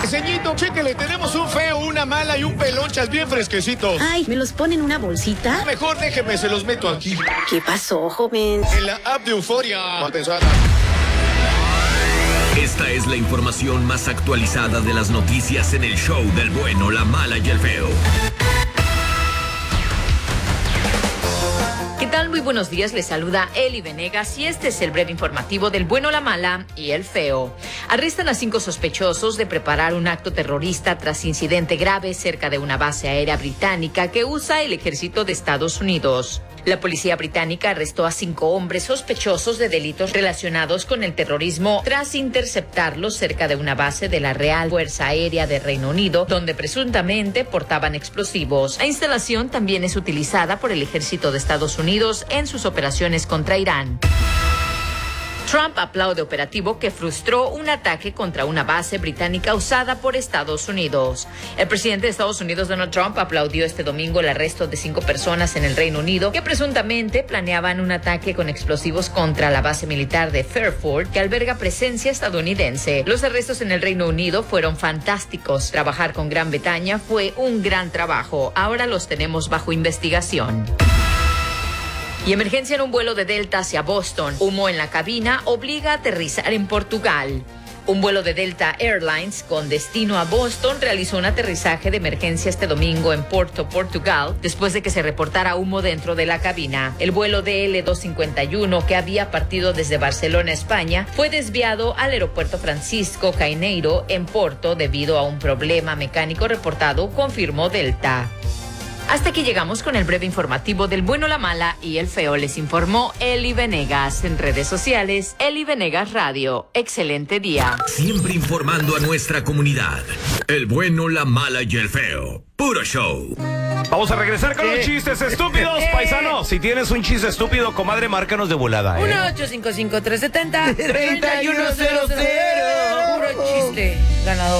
Ceñito, chéquele, tenemos un feo, una mala y un pelonchas bien fresquecitos. Ay, ¿me los pone en una bolsita? Mejor déjeme, se los meto aquí. ¿Qué pasó, joven? En la app de Euforia. Esta es la información más actualizada de las noticias en el show del bueno, la mala y el feo. ¿Qué tal? Muy buenos días, les saluda Eli Venegas y este es el breve informativo del bueno, la mala y el feo. Arrestan a 5 sospechosos de preparar un acto terrorista tras incidente grave cerca de una base aérea británica que usa el ejército de Estados Unidos. La policía británica arrestó a 5 hombres sospechosos de delitos relacionados con el terrorismo tras interceptarlos cerca de una base de la Real Fuerza Aérea de Reino Unido, donde presuntamente portaban explosivos. La instalación también es utilizada por el ejército de Estados Unidos en sus operaciones contra Irán. Trump aplaude operativo que frustró un ataque contra una base británica usada por Estados Unidos. El presidente de Estados Unidos, Donald Trump, aplaudió este domingo el arresto de 5 personas en el Reino Unido que presuntamente planeaban un ataque con explosivos contra la base militar de Fairford, que alberga presencia estadounidense. Los arrestos en el Reino Unido fueron fantásticos. Trabajar con Gran Bretaña fue un gran trabajo. Ahora los tenemos bajo investigación. Y emergencia en un vuelo de Delta hacia Boston. Humo en la cabina obliga a aterrizar en Portugal. Un vuelo de Delta Airlines con destino a Boston realizó un aterrizaje de emergencia este domingo en Porto, Portugal, después de que se reportara humo dentro de la cabina. El vuelo DL251, que había partido desde Barcelona, España, fue desviado al aeropuerto Francisco Caineiro en Porto debido a un problema mecánico reportado, confirmó Delta. Hasta aquí llegamos con el breve informativo del bueno, la mala y el feo. Les informó Eli Venegas. En redes sociales, Eli Venegas Radio. Excelente día. Siempre informando a nuestra comunidad. El bueno, la mala y el feo. Puro show. Vamos a regresar con los chistes estúpidos, paisanos. Si tienes un chiste estúpido, comadre, márcanos de volada. 1-855-370-3100. Puro chiste ganador.